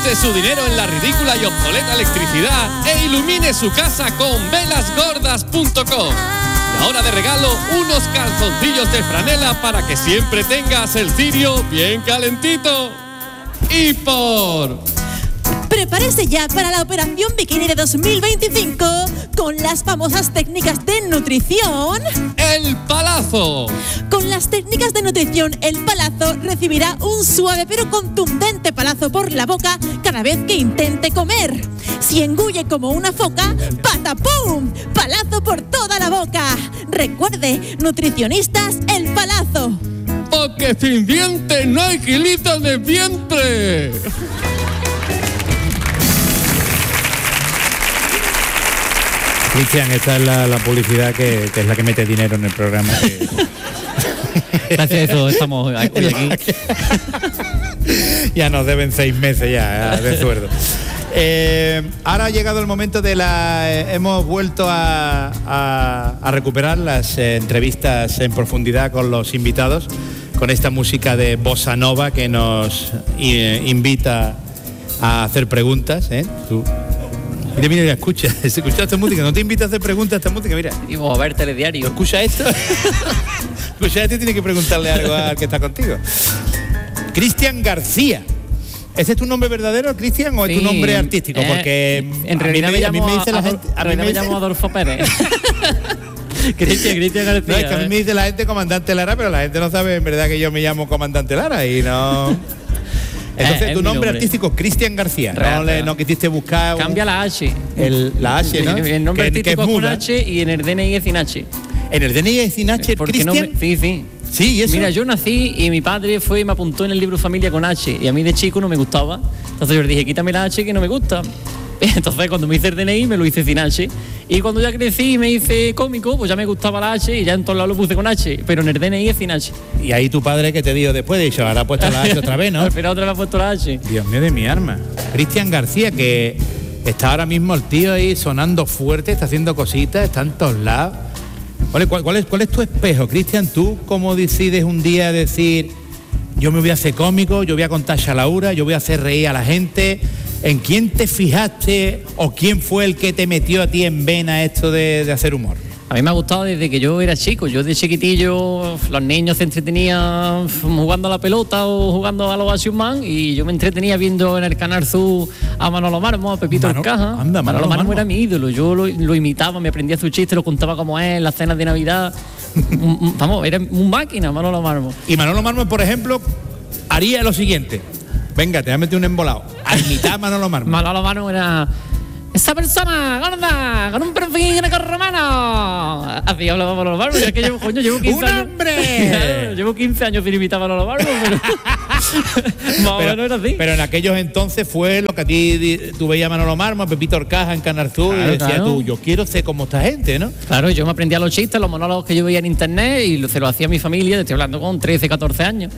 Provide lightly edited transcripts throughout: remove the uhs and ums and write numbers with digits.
gaste su dinero en la ridícula y obsoleta electricidad e ilumine su casa con velasgordas.com. Y ahora de regalo, unos calzoncillos de franela para que siempre tengas el cirio bien calentito. Y por... Prepárese ya para la Operación Bikini de 2025 con las famosas técnicas de nutrición. ¡El Palazo! Con las técnicas de nutrición, el Palazo recibirá un suave pero contundente palazo por la boca cada vez que intente comer. Si engulle como una foca, ¡patapum! Palazo por toda la boca. Recuerde, nutricionistas, el Palazo. Porque sin dientes no hay kilitos de vientre. Cristian, esta es la publicidad que es la que mete dinero en el programa. Gracias a eso estamos hoy aquí. Ya nos deben 6 meses ya de sueldo. Ahora ha llegado el momento de hemos vuelto a recuperar las entrevistas en profundidad con los invitados, con esta música de bossa nova que nos invita a hacer preguntas. Mira, escucha esta música, no te invita a hacer preguntas a esta música, mira. Y vamos a ver telediario. ¿Escucha esto? Escucha esto y tiene que preguntarle algo al que está contigo. Cristian García. ¿Ese es tu nombre verdadero, Cristian, o es tu nombre artístico? Porque en realidad me llamo Adolfo Pérez. Cristian García. No, es que a mí me dice la gente Comandante Lara, pero la gente no sabe en verdad que yo me llamo Comandante Lara y no... Entonces tu nombre artístico, Cristian García. No quisiste buscar... Cambia la H. La H, ¿no? El nombre artístico es con H y en el DNI es sin H. ¿En el DNI es sin H, Cristian? Sí. Sí, ¿y eso? Mira, yo nací y mi padre fue y me apuntó en el libro familia con H. Y a mí de chico no me gustaba. Entonces yo le dije, quítame la H que no me gusta. Entonces cuando me hice el DNI me lo hice sin H. Y cuando ya crecí y me hice cómico, pues ya me gustaba la H y ya en todos lados lo puse con H. Pero en el DNI es sin H. Y ahí tu padre que te dijo después, de hecho, ahora ha puesto la H otra vez, ¿no? Al final otra vez ha puesto la H. Dios mío de mi arma. Cristian García, que está ahora mismo el tío ahí sonando fuerte, está haciendo cositas, está en todos lados. ¿Cuál es tu espejo, Cristian? ¿Tú cómo decides un día decir, yo me voy a hacer cómico, yo voy a contar chalaura, yo voy a hacer reír a la gente? ¿En quién te fijaste o quién fue el que te metió a ti en vena esto de hacer humor? A mí me ha gustado desde que yo era chico. Yo de chiquitillo, los niños se entretenían jugando a la pelota o jugando a los Action Man y yo me entretenía viendo en el Canal Sur a Manolo Marmo, a Pepito Orcaja. Manolo Marmo era mi ídolo. Yo lo imitaba, me aprendía su chiste, lo contaba como es en las cenas de Navidad. Vamos, era un máquina Manolo Marmo. Y Manolo Marmo, por ejemplo, haría lo siguiente. Venga, te voy a meter un embolado. A imitar a Manolo Marmo. Manolo Marmo era... ¡Esa persona gorda, con un perfil romano! Así hablaba Manolo Marmo. Es que llevo 15 ¡Un años. hombre! Llevo 15 años sin imitar a Manolo Marmo, pero... Más o menos era así. Pero en aquellos entonces fue lo que a ti tú veías a Manolo Marmo, a Pepito Orcaja en Canal Sur, y decías tú, yo quiero ser como esta gente, ¿no? Claro, yo me aprendía los chistes, los monólogos que yo veía en internet y se lo hacía a mi familia, estoy hablando con 13, 14 años.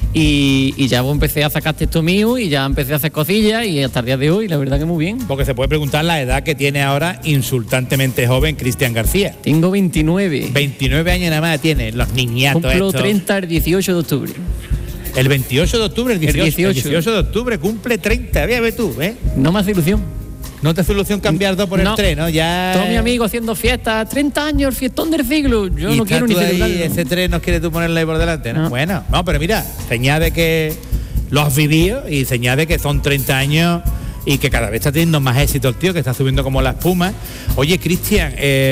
Y ya empecé a sacar texto mío y ya empecé a hacer cosillas y hasta el día de hoy, la verdad que muy bien. Porque se puede preguntar la edad que tiene ahora insultantemente joven Cristian García. Tengo 29. 29 años nada más tiene, los niñatos. Cumplo estos. 30 el 18 de octubre. El 28 de octubre, el 18 de octubre cumple 30, ve tú, ¿eh? No me hace ilusión. No te hace ilusión cambiar dos por el 3, ¿no? Ya... Todos mis amigos haciendo fiestas, 30 años, el fiestón del siglo. Yo y no quiero ni celebrarlo. Ese 3 no quieres tú ponerle ahí por delante, ¿no? No. Bueno, no, pero mira, señal de que lo has vivido y señal de que son 30 años y que cada vez está teniendo más éxito el tío, que está subiendo como la espuma. Oye, Cristian,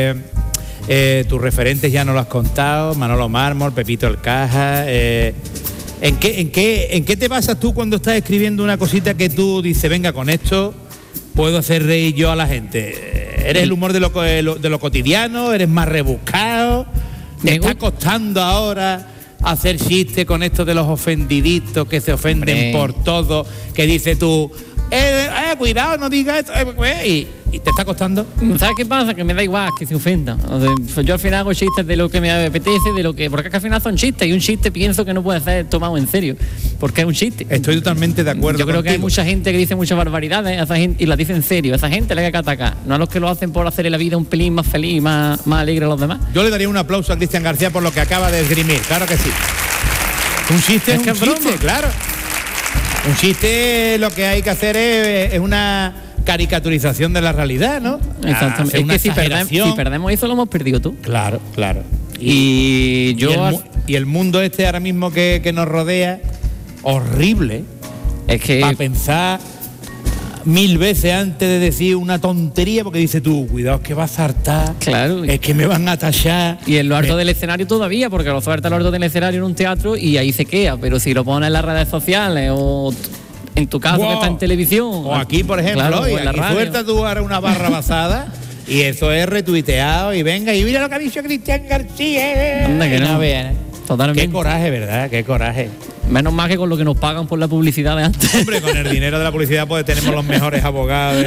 tus referentes ya no lo has contado, Manolo Mármol, Pepito Orcaja. ¿En qué te basas tú cuando estás escribiendo una cosita que tú dices, venga, con esto puedo hacer reír yo a la gente? ¿Eres el humor de lo cotidiano? ¿Eres más rebuscado? ¿Te está costando ahora hacer chistes con esto de los ofendiditos que se ofenden por todo? Que dices tú, cuidado, no digas esto, y te está costando. ¿Sabes qué pasa? Que me da igual que se ofendan. O sea, yo al final hago chistes de lo que me apetece, de lo que... Porque al final son chistes, y un chiste pienso que no puede ser tomado en serio, porque es un chiste. Estoy totalmente de acuerdo. Yo creo contigo. Que hay mucha gente que dice muchas barbaridades a esa gente, y las dice en serio. A esa gente le hay que atacar, no a los que lo hacen por hacerle la vida un pelín más feliz, más alegre a los demás. Yo le daría un aplauso a Cristian García por lo que acaba de esgrimir, claro que sí. Un chiste es un chiste, claro. Un chiste lo que hay que hacer es una caricaturización de la realidad, ¿no? Exactamente. Es que si perdemos eso, lo hemos perdido tú. Claro, claro. Y el mundo este ahora mismo que nos rodea, horrible. Es que para pensar 1000 veces antes de decir una tontería, porque dices tú, cuidado, que vas a hartar. Claro. Es que me van a tachar. Y en lo alto del escenario todavía, porque lo suelta lo alto del escenario en un teatro y ahí se queda. Pero si lo pones en las redes sociales o en tu caso que está en televisión. O aquí, por ejemplo, claro, y en la aquí radio. suelta tú ahora una barra basada y eso es retuiteado y venga, y mira lo que ha dicho Cristian García. Anda que no. Vean. Totalmente. Qué coraje, ¿verdad? Qué coraje. Menos mal que con lo que nos pagan por la publicidad de antes. Hombre, con el dinero de la publicidad pues tenemos los mejores abogados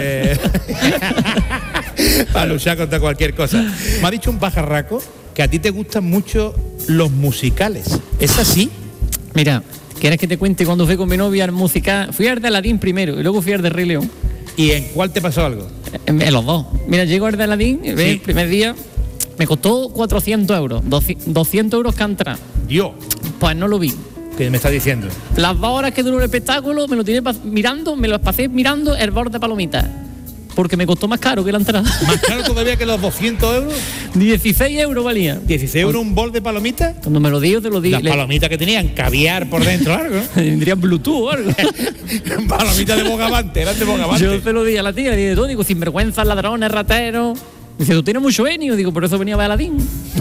para luchar contra cualquier cosa. Me ha dicho un pajarraco que a ti te gustan mucho los musicales. ¿Es así? Mira, ¿quieres que te cuente cuando fui con mi novia al musical? Fui al de Aladín primero y luego fui al de Rey León. ¿Y en cuál te pasó algo? En los dos. Mira, llego al de Aladín, el primer día me costó 400 euros, 200 euros que entra. Yo. Pues no lo vi. ¿Qué me estás diciendo? Las 2 horas que duró el espectáculo me lo tiré mirando, me lo pasé mirando el borde de palomitas. Porque me costó más caro que la entrada. ¿Más caro todavía que los 200 euros? 16 euros valía. ¿16 euros un bol de palomitas? Cuando me lo dio, te lo di. Las palomitas que tenían caviar por dentro, algo. Tendrían Bluetooth o algo. Palomitas de bogavante, eran de bogavante. Yo te lo di a la tía, y todo, digo, sinvergüenzas, ladrones, rateros. Dice, tú tienes mucho genio. Digo, por eso venía a ver Aladín.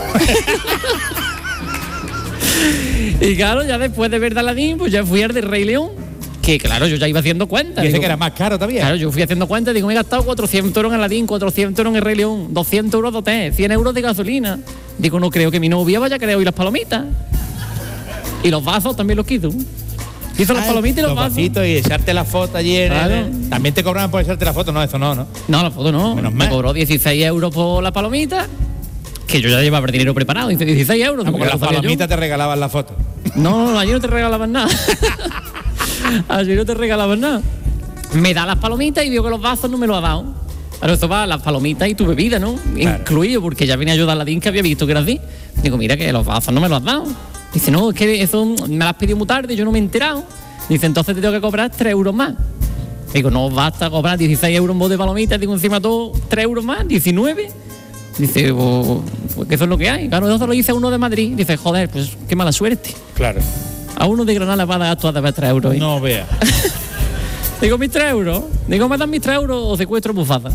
Y claro, ya después de ver de Aladín, pues ya fui al de Rey León. Que claro, yo ya iba haciendo cuenta. Dice que era más caro todavía. Claro, yo fui haciendo cuenta, digo, me he gastado 400 euros en Aladín, 400 euros en el Rey León, 200 euros de hotel, 100 euros de gasolina. Digo, no creo que mi novia vaya a querer oír las palomitas. Y los vasos también los quito. Hizo las palomitas y los vasos. Vasitos y echarte la foto allí en Claro. También te cobraban por echarte la foto, no, eso no, ¿no? No, la foto no. Menos Me mal. cobró 16 euros por la palomita, que yo ya llevaba el dinero preparado. Dice 16 euros. No, porque las lo sabía yo. palomitas te regalaban la foto. No, allí no te regalaban nada. Allí no te regalaban nada. Me da las palomitas y veo que los vasos no me lo ha dado. Claro, eso va, las palomitas y tu bebida, ¿no? Claro. Incluido, porque ya venía yo de Aladín que había visto que era así. Digo, mira que los vasos no me los has dado. Dice, no, es que eso me lo has pedido muy tarde, yo no me he enterado. Dice, entonces te tengo que cobrar 3 euros más. Digo, no basta cobrar 16 euros en voz de palomitas, digo, encima todo 3 euros más, 19. Dice, pues que eso es lo que hay. Claro, eso lo dice uno de Madrid. Dice, joder, pues qué mala suerte. Claro. A uno de Granada va a dar todas de 3 euros. ¿eh? No vea. Digo, mis 3 euros. Digo, me dan mis 3 euros o secuestro Mufasa.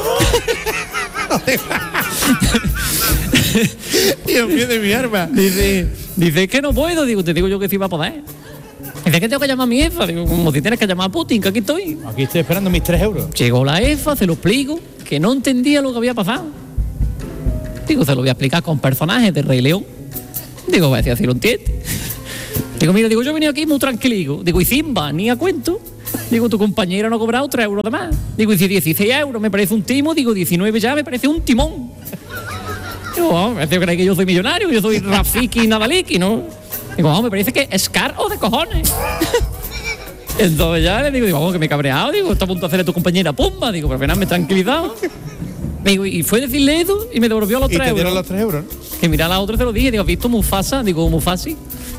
Dios mío de mi arma. Dice, es que no puedo. Digo, te digo yo que sí va a poder. Dice, que tengo que llamar a mi jefa. Digo, como si tienes que llamar a Putin, que aquí estoy. Aquí estoy esperando mis 3 euros. Llegó la jefa, se lo explico, que no entendía lo que había pasado. Digo, se lo voy a explicar con personajes de Rey León. Digo, voy a decir, así lo entiende. Digo, mira, digo, yo he venido aquí muy tranquilo. Digo, y Simba, ni a cuento. Digo, tu compañero no ha cobrado 3 euros de más. Digo, y si 16 euros me parece un timo, digo, 19 ya me parece un timón. Digo, oh, me parece que yo soy millonario, yo soy Rafiki Nadaliki, ¿no? Digo, oh, me parece que es caro de cojones. Entonces ya le digo, vamos, que me he cabreado, digo, está a punto de hacerle a tu compañera pumba. Digo, pero apenas me he tranquilizado. Digo, y fue decirle eso y me devolvió los 3 euros. Y te dieron los 3 euros, ¿no? Que mira, a la otra se lo dije, digo, ¿has visto Mufasa? Digo, Mufasi.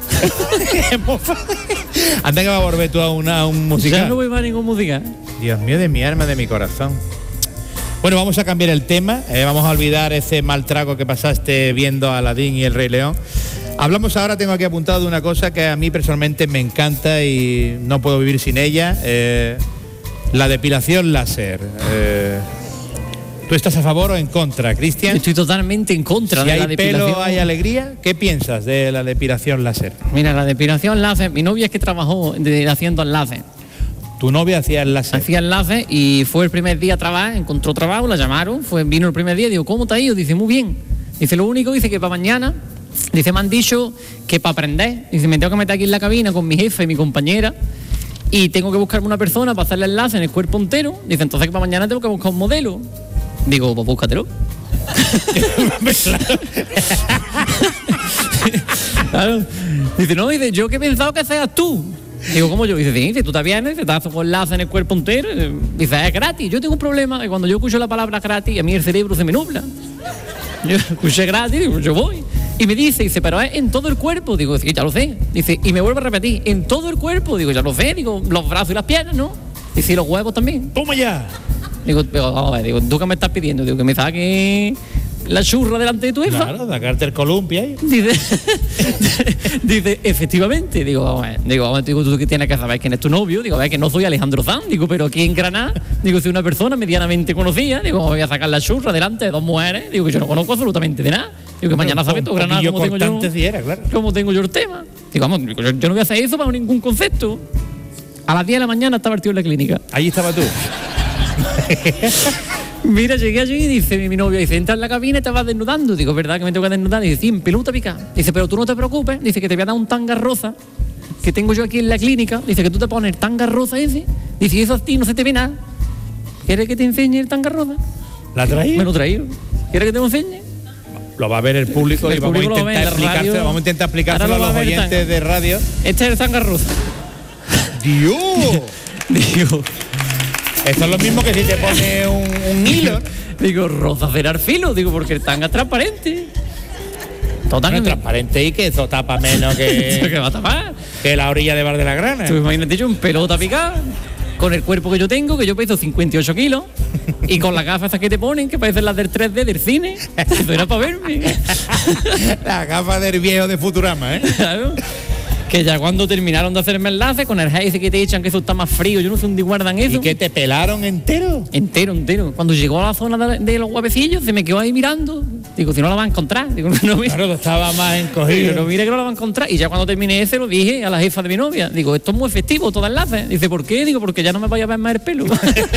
Anda que va a volver tú a un musical. Ya no voy más a ningún musical. Dios mío de mi alma, de mi corazón. Bueno, vamos a cambiar el tema. Vamos a olvidar ese mal trago que pasaste viendo a Aladín y el Rey León. Hablamos ahora, tengo aquí apuntado de una cosa que a mí personalmente me encanta y no puedo vivir sin ella. La depilación láser. ¿Tú estás a favor o en contra, Cristian? Estoy totalmente en contra Si de la hay depilación. pelo, hay alegría. ¿Qué piensas de la depilación láser? Mira, la depilación láser, mi novia es que trabajó haciendo enlaces. Tu novia hacía el láser. Hacía enlaces y fue el primer día a trabajar, encontró trabajo, la llamaron, vino el primer día, digo, ¿cómo te ha ido? Dice, muy bien. Dice, lo único, dice que para mañana, dice, me han dicho que para aprender, dice, me tengo que meter aquí en la cabina con mi jefe y mi compañera y tengo que buscarme una persona para hacerle enlace en el cuerpo entero. Dice, entonces que para mañana tengo que buscar un modelo. Digo, pues búscatelo. Claro. Dice, no, dice, yo que he pensado que seas tú. Digo, ¿cómo yo? Dice, sí, tú te vienes, te das un enlace en el cuerpo entero. Dice, es gratis. Yo tengo un problema, que cuando yo escucho la palabra gratis, a mí el cerebro se me nubla. Yo escuché gratis, digo, yo voy. Y me dice, pero es en todo el cuerpo. Digo, sí, ya lo sé. Dice, y me vuelve a repetir, en todo el cuerpo. Digo, ya lo sé. Digo, los brazos y las piernas, ¿no? Dice, y los huevos también. ¡Toma ya! Digo, vamos a ver, digo, ¿tú qué me estás pidiendo? Digo, que me saque la churra delante de tu hija. Claro, sacarte el columpio ahí. Dice, efectivamente. Digo, vamos a ver, digo, tú que tienes que saber quién es tu novio. Digo, a ver, que no soy Alejandro Sanz. Digo, pero aquí en Granada, digo, soy una persona medianamente conocida. Digo, voy a sacar la churra delante de dos mujeres. Digo, que yo no conozco absolutamente de nada. Digo, que mañana sabes tú, Granada, cómo tengo yo. Si era, claro. Cómo tengo yo el tema. Digo, vamos, yo no voy a hacer eso bajo ningún concepto. A las 10 de la mañana estaba el tío en la clínica. Allí estaba tú. Mira, llegué allí y dice mi novio, dice, entra en la cabina y te vas desnudando. Digo, ¿verdad que me tengo que desnudar? Dice, sí, en pelota pica. Dice, pero tú no te preocupes. Dice, que te voy a dar un tanga rosa que tengo yo aquí en la clínica. Dice, que tú te pones el tanga rosa ese. Dice, y eso a ti no se te ve nada. ¿Quieres que te enseñe el tanga rosa? ¿La traí? Me lo traigo. ¿Quieres que te lo enseñe? Lo va a ver el público y vamos a intentar explicárselo a los oyentes de radio. Este es el tanga rosa. ¡Dios! Digo, esto es lo mismo que si te pone un hilo. Digo, rosa será el filo, digo, porque el tanga es transparente. Totalmente transparente y que eso tapa menos que ¿Qué va a tapar? Que la orilla de Bar de la Grana. Tú imagínate yo en pelota picada, con el cuerpo que yo tengo, que yo peso 58 kilos, y con las gafas que te ponen, que parecen las del 3D del cine. Eso era para verme. Las gafas del viejo de Futurama, ¿eh? Claro. Que ya cuando terminaron de hacerme enlace con el Heize que te echan que eso está más frío, yo no sé dónde guardan eso. ¿Y que te pelaron entero? Entero. Cuando llegó a la zona de los huevecillos, se me quedó ahí mirando. Digo, si no la va a encontrar. Digo, no, claro, estaba más encogido. Digo, no, mire que no la va a encontrar. Y ya cuando terminé ese lo dije a la jefa de mi novia. Digo, esto es muy efectivo, todo enlace. Dice, ¿por qué? Digo, porque ya no me vaya a ver más el pelo.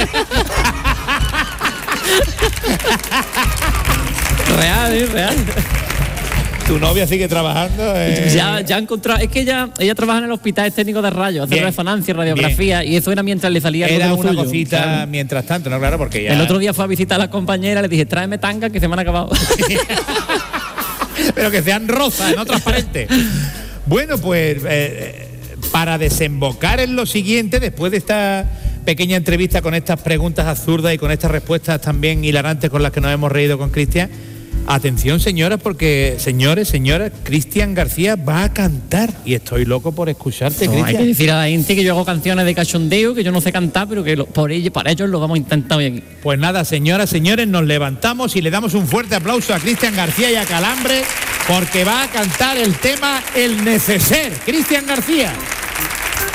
Real. ¿Tu novia sigue trabajando? Ya he encontrado, es que ella trabaja en el hospital técnico de rayos, hace resonancia, radiografía, y eso era mientras le salía era algo de lo una suyo, cosita, ¿sabes? Mientras tanto, no, claro, porque ya... El otro día fue a visitar a las compañeras, le dije, tráeme tanga que se me han acabado. Pero que sean rosas, no transparentes. Bueno, pues para desembocar en lo siguiente, después de esta pequeña entrevista con estas preguntas absurdas y con estas respuestas también hilarantes con las que nos hemos reído con Cristian, atención, señoras, porque señores, señoras, Cristian García va a cantar y estoy loco por escucharte, No, Cristian. hay que decir a la gente que yo hago canciones de cachondeo, que yo no sé cantar, pero que para ellos lo vamos a intentar hoy aquí. Pues nada, señoras, señores, nos levantamos y le damos un fuerte aplauso a Cristian García y a Calambre porque va a cantar el tema El Neceser. Cristian García.